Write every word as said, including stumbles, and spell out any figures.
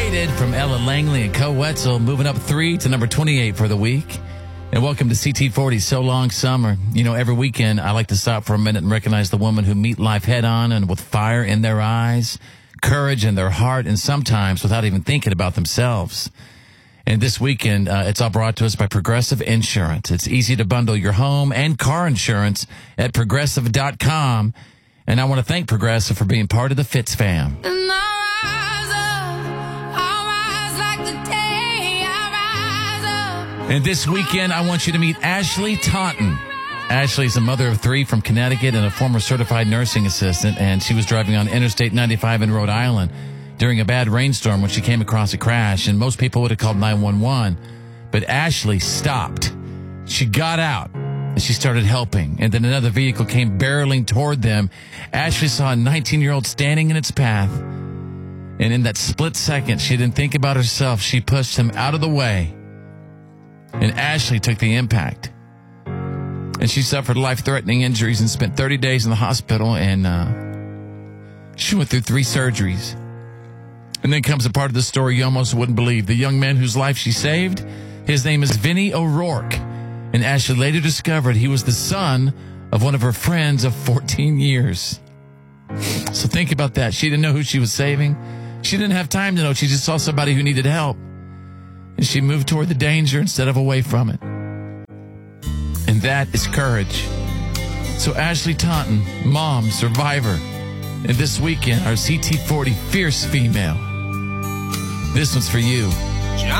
Faded from Ella Langley and Co Wetzel, moving up three to number twenty-eight for the week. And welcome to C T forty, So Long Summer. You know, every weekend I like to stop for a minute and recognize the women who meet life head on and with fire in their eyes, courage in their heart, and sometimes without even thinking about themselves. And this weekend, uh, it's all brought to us by Progressive Insurance. It's easy to bundle your home and car insurance at progressive dot com. And I want to thank Progressive for being part of the Fitz fam. And I rise up, I rise like the day I rise up. And this weekend, I want you to meet Ashley Taunton. Ashley's a mother of three from Connecticut and a former certified nursing assistant, and she was driving on Interstate ninety-five in Rhode Island during a bad rainstorm when she came across a crash, and most people would have called nine one one. But Ashley stopped. She got out, and she started helping, and then another vehicle came barreling toward them. Ashley saw a nineteen-year-old standing in its path, and in that split second, she didn't think about herself. She pushed him out of the way, and Ashley took the impact. And she suffered life-threatening injuries and spent thirty days in the hospital, and uh, she went through three surgeries. And then comes a part of the story you almost wouldn't believe. The young man whose life she saved, his name is Vinny O'Rourke. And Ashley later discovered he was the son of one of her friends of fourteen years. So think about that. She didn't know who she was saving. She didn't have time to know. She just saw somebody who needed help. And she moved toward the danger instead of away from it. And that is courage. So Ashley Taunton, mom, survivor. And this weekend, our C T forty Fierce Female. This one's for you.